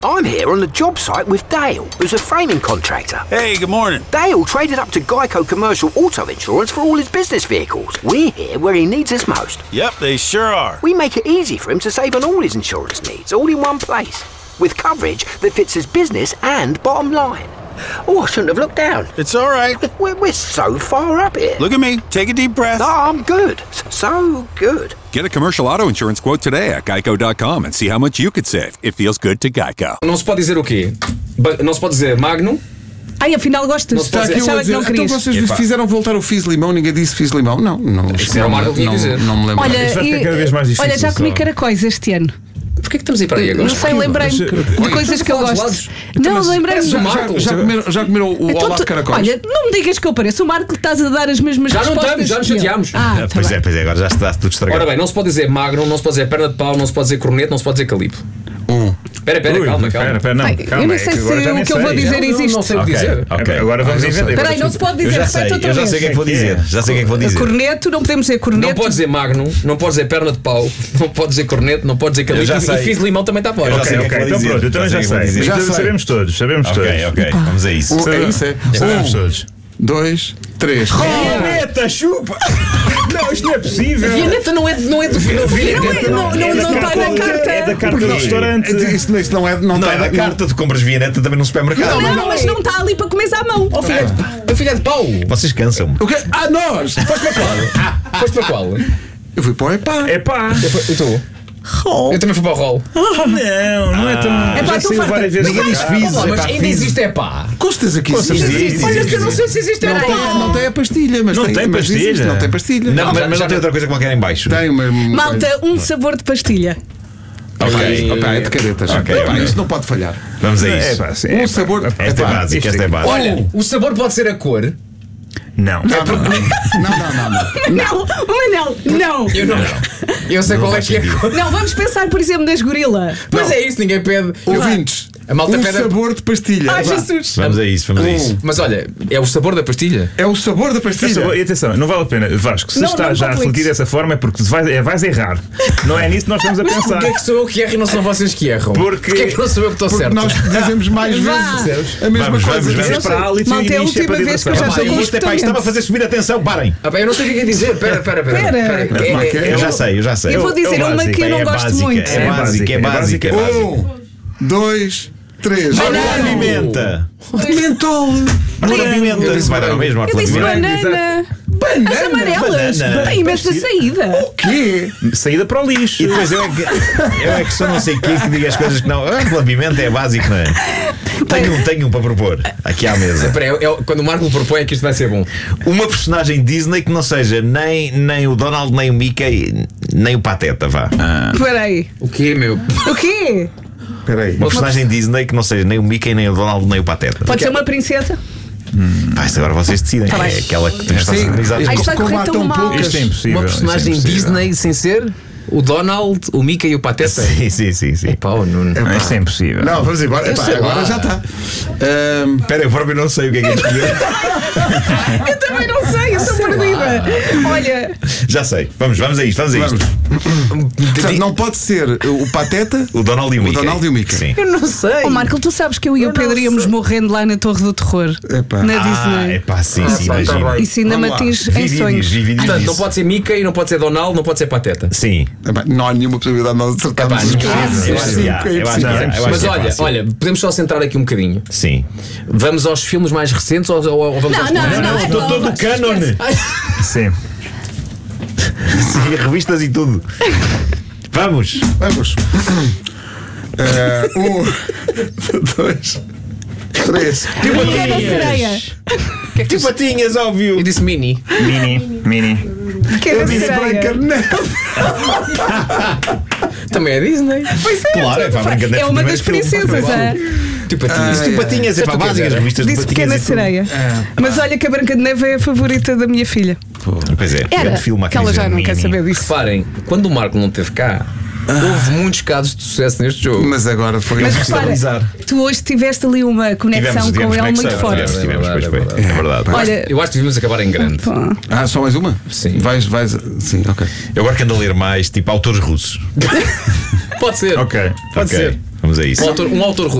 I'm here on the job site with Dale, who's a framing contractor. Hey, good morning. Dale traded up to Geico Commercial Auto Insurance for all his business vehicles. We're here where he needs us most. Yep, they sure are. We make it easy for him to save on all his insurance needs, all in one place, with coverage that fits his business and bottom line. Oh, I shouldn't have looked down. It's all right. We're so far up here. Look at me. Take a deep breath. No, I'm good. So good. Get a commercial auto insurance quote today at geico.com and see how much you could save. It feels good to Geico. Não se pode dizer o quê? Não se pode dizer Magnum. Ai, afinal gostas. Está aqui a dizer, então vocês fizeram voltar o Fiz Limão, ninguém disse Fiz Limão. Não. Isso era o Marco que tinha a dizer. Não me lembro. Olha, já comi caracóis este ano. Porquê que estamos aí para aí agora? Não sei, lembrei-me de coisas que eu gosto. Não, lembrei-me. Já comeram o olá de caracóis? Olha, não me digas que eu pareço o Marco, estás a dar as mesmas respostas. Já não estamos, já nos chateámos. Pois é, agora já está tudo estragado. Ora bem, não se pode dizer Magnum, não se pode dizer perna de pau, não se pode dizer corneto, não se pode dizer calipo. Espera, calma. Eu nem sei se o que eu vou dizer existe. Não sei o que dizer. Agora vamos inventar. Espera aí, não se pode dizer. Eu já sei o que é que vou dizer. Corneto, não podemos dizer corneto. Não pode dizer Magnum, não pode dizer perna de pau, não pode dizer corneto, não pode dizer calipo. E Fiz Limão também está fora. Ok, então pronto, eu também já sei. Sabemos todos. Ok, vamos a isso. Sabemos todos. 2, 3. Vianeta, chupa! Não, isto não é possível. Vianeta não é do Vianeta não está na carta. É da carta do restaurante. Isto não é da carta. Tu compras Vianeta também no supermercado. Não, mas não está ali para comer à mão. Filha de pau. Vocês cansam-me. O quê? Nós! Foste para qual? Eu fui para o Epá. E tu? Eu também fui para o rol. Não é tão. Já saiu várias vezes. Ninguém diz Fiz. Mas ainda existe Epá. Com certeza que existe. Olha que eu não sei se existe Epá. Não tem a pastilha, mas não tem pastilha. Não tem pastilha. Não, mas não tem outra coisa qualquer em baixo. Tem uma. Malta, um sabor de pastilha. Ok, é de caretas. Isso não pode falhar. Vamos a isso. Um sabor. Esta é básica. Olha, o sabor pode ser a cor. Não. Não, Manel, não. Eu sei qual é que é. Não, vamos pensar, por exemplo, nas gorila. Pois é isso, ninguém pede. Ouvintes. A malta pede sabor de pastilha. Ai, Jesus. Vamos a isso. Mas olha, é o sabor da pastilha? É o sabor da pastilha. E atenção, não vale a pena, Vasco, se estás já a refletir dessa forma é porque vais errar. Não é nisso que nós estamos a pensar. Porquê é que sou eu que erro e não são vocês que erram? Porquê é que não sou eu que estou certo? Nós dizemos mais vezes a mesma coisa. Vamos para a Malta, é a última vez que eu já estou com isto. Estava a fazer subir a tensão, parem. Eu não sei o que é dizer. Espera. Eu já sei. Eu vou dizer uma que eu não gosto muito. É básica. 1, 2, 3. Pimenta. Mentol. Pimenta. Isso vai dar o mesmo. Eu disse banana. As amarelas. Tem imensa saída. O quê? Saída para o lixo. E depois eu é que só não sei o que diga as coisas que não. A pimenta é básico, não é? Tenho um para propor aqui à mesa. Espera, quando o Marco propõe é que isto vai ser bom. Uma personagem Disney que não seja nem o Donald, nem o Mickey, nem o Pateta, vá. Espera aí. O quê, meu? O quê? Espera aí. Uma personagem Disney que não seja nem o Mickey, nem o Donald, nem o Pateta. Pode ser uma princesa? Isso agora vocês decidem. É aquela que tem que estar sincronizada. Isto vai correr tão mal. Isto é impossível. Uma personagem Disney sem ser o Donald, o Mickey e o Pateta? Sim. Pau, Nuno. Isto é impossível. Não, vamos embora. Agora já está. Espera, eu próprio não sei o que é que escolher. Eu também não sei, eu estou perdida. Olha. Já sei. Vamos a isto. Não pode ser o Pateta, o Donald e o Mickey. Sim. Eu não sei. Marco, tu sabes que eu e o Pedro íamos morrendo lá na Torre do Terror. Na Disney. Sim, imagina. Isso ainda me atinge em sonhos. Portanto, não pode ser Mickey, não pode ser Donald, não pode ser Pateta. Sim. Não há nenhuma possibilidade de nós acertarmos. Mas olha, podemos só centrar aqui um bocadinho. Sim. Vamos aos filmes mais recentes ou vamos aos Não, todo o canon. Sim. Revistas e tudo. Vamos. 1, 2, 3. Tipo patinhas, óbvio. Eu disse Mini. Eu disse Branca de Neve. Também é Disney. Pois é. Claro, é uma das princesas. Tipo patinhas, é para básicas revistas de disse patinhas. Pequena Sereia. Mas olha que a Branca de Neve é a favorita da minha filha. Pois é, era filme que ela já não quer saber disso. Reparem, quando o Marco não esteve cá, houve muitos casos de sucesso neste jogo. Mas agora foi repara, tu hoje tiveste ali uma conexão com ele muito forte. É verdade. Olha, eu acho que devíamos acabar em grande. Só mais uma? Sim. Vais. Sim, ok. Eu agora que ando a ler mais, tipo autores russos. Pode ser. Ok. Pode ser. Vamos a isso. Um autor